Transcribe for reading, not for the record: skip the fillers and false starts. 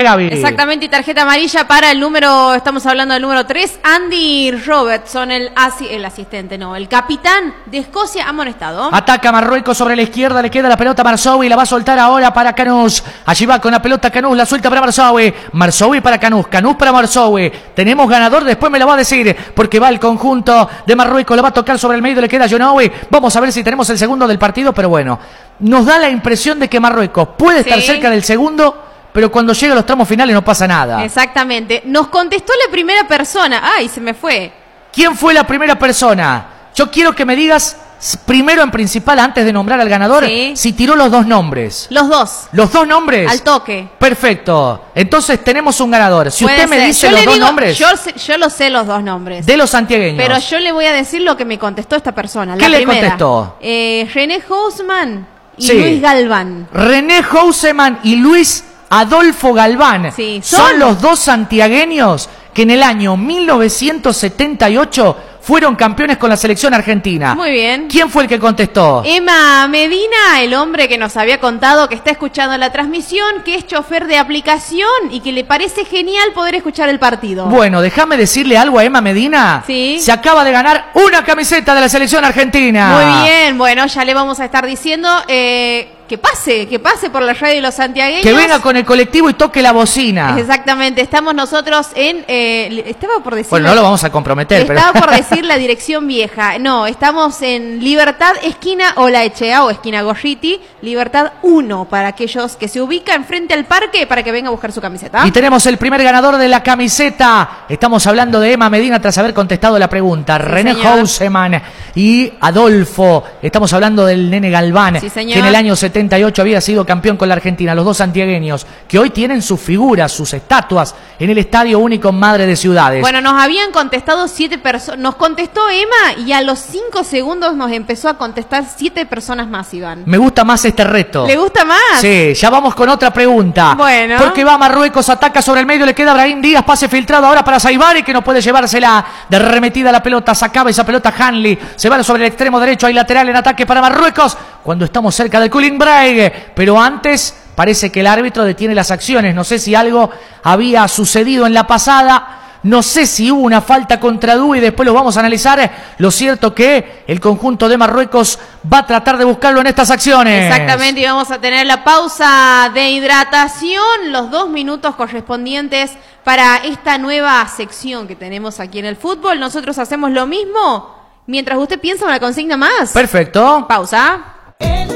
Gaby. Exactamente, y tarjeta amarilla para el número, estamos hablando del número 3, Andy Robertson, el asistente, no, el capitán de Escocia, amonestado. Ataca Marruecos sobre la izquierda, le queda la pelota a Marzoui, la va a soltar ahora para Canús. Allí va con la pelota Canús, la suelta para Marzoui. Marzoui para Canús, Canús para Marzoui. Tenemos ganador, después me lo va a decir, porque va el conjunto de Marruecos, la va a tocar sobre el medio, le queda Jonowi. Vamos a ver si tenemos el segundo del partido, pero bueno, nos da la impresión de que Marruecos puede estar cerca del segundo, pero cuando llega a los tramos finales no pasa nada. Exactamente. Nos contestó la primera persona. Ay, se me fue. ¿Quién fue la primera persona? Yo quiero que me digas, primero en principal, antes de nombrar al ganador, si tiró los dos nombres. Los dos. ¿Los dos nombres? Al toque. Perfecto. Entonces tenemos un ganador. Si usted me dice los dos nombres... Yo lo sé los dos nombres. De los santiagueños. Pero yo le voy a decir lo que me contestó esta persona. ¿Qué le contestó? René Houseman y Luis Galván. René Houseman y Luis Adolfo Galván. Sí, son los dos santiagueños que en el año 1978 fueron campeones con la selección argentina. Muy bien. ¿Quién fue el que contestó? Emma Medina, el hombre que nos había contado que está escuchando la transmisión, que es chofer de aplicación y que le parece genial poder escuchar el partido. Bueno, déjame decirle algo a Emma Medina. Sí. Se acaba de ganar una camiseta de la selección argentina. Muy bien, bueno, ya le vamos a estar diciendo... que pase por la radio de los santiagueños. Que venga con el colectivo y toque la bocina. Exactamente, estamos nosotros en... estaba por decir... Bueno, no lo vamos a comprometer, Estaba por decir la dirección vieja. No, estamos en Libertad, esquina Olaechea o esquina Gorriti, Libertad 1, para aquellos que se ubican frente al parque para que venga a buscar su camiseta. Y tenemos el primer ganador de la camiseta. Estamos hablando de Emma Medina tras haber contestado la pregunta. René Houseman y Adolfo. Estamos hablando del nene Galván, sí, señor, que en el año 78 había sido campeón con la Argentina. Los dos santiagueños que hoy tienen sus figuras, sus estatuas en el Estadio Único Madre de Ciudades. Bueno, nos habían contestado 7 personas. Nos contestó Emma y a los 5 segundos nos empezó a contestar 7 personas más, Iván. Me gusta más este reto. ¿Le gusta más? Sí, ya vamos con otra pregunta. Bueno. Porque va Marruecos, ataca sobre el medio, le queda Brahim Díaz, pase filtrado ahora para Saibari, que no puede llevársela de remetida la pelota, sacaba esa pelota Hanley, se va sobre el extremo derecho, hay lateral en ataque para Marruecos, cuando estamos cerca del cooling break, pero antes parece que el árbitro detiene las acciones, no sé si algo había sucedido en la pasada. No sé si hubo una falta contra Dú y después lo vamos a analizar. Lo cierto que el conjunto de Marruecos va a tratar de buscarlo en estas acciones. Exactamente, y vamos a tener la pausa de hidratación, los 2 minutos correspondientes para esta nueva sección que tenemos aquí en el fútbol. Nosotros hacemos lo mismo mientras usted piensa una consigna más. Perfecto. Pausa.